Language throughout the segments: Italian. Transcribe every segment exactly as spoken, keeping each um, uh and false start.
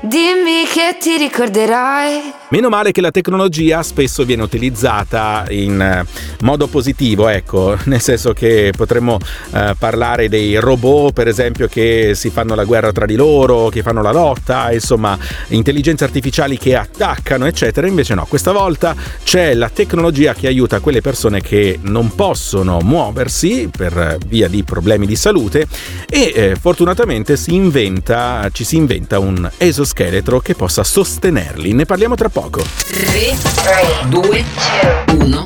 Dimmi che ti ricorderai. Meno male che la tecnologia spesso viene utilizzata in modo positivo, ecco, nel senso che potremmo eh, parlare dei robot, per esempio, che si fanno la guerra tra di loro, che fanno la lotta, insomma, intelligenze artificiali che attaccano, eccetera. Invece no, questa volta c'è la tecnologia che aiuta quelle persone che non possono muoversi per via di problemi di salute e eh, fortunatamente si inventa, ci si inventa un esoscheletro che possa sostenerli. Ne parliamo tra poco. tre, due, uno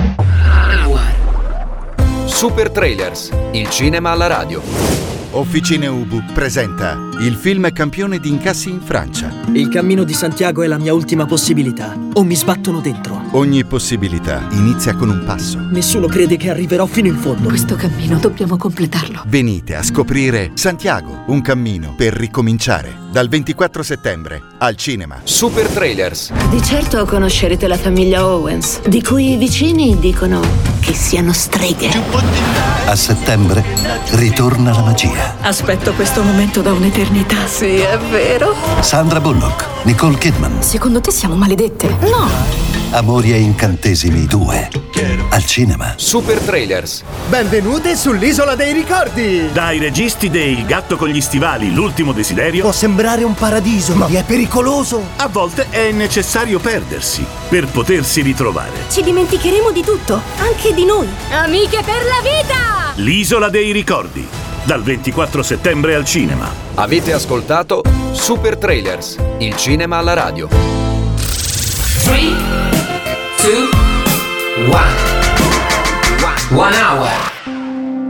Super Trailers, il cinema alla radio. Officine Ubu presenta il film campione di incassi in Francia. Il cammino di Santiago è la mia ultima possibilità. O mi sbattono dentro. Ogni possibilità inizia con un passo. Nessuno crede che arriverò fino in fondo. Questo cammino dobbiamo completarlo. Venite a scoprire Santiago, un cammino per ricominciare. Dal ventiquattro settembre al cinema. Super Trailers. Di certo conoscerete la famiglia Owens, di cui i vicini dicono che siano streghe. A settembre ritorna la magia. Aspetto questo momento da un'eternità. Sì, è vero. Sandra Bullock, Nicole Kidman. Secondo te siamo maledette? No. Amori e incantesimi due. Al cinema. Super Trailers. Benvenute sull'Isola dei Ricordi. Dai registi dei Il gatto con gli stivali, l'ultimo desiderio. Può sembrare un paradiso, ma è pericoloso. A volte è necessario perdersi per potersi ritrovare. Ci dimenticheremo di tutto, anche di noi. Amiche per la vita! L'Isola dei Ricordi. Dal ventiquattro settembre al cinema. Avete ascoltato Super Trailers, il cinema alla radio. tre, due, uno One hour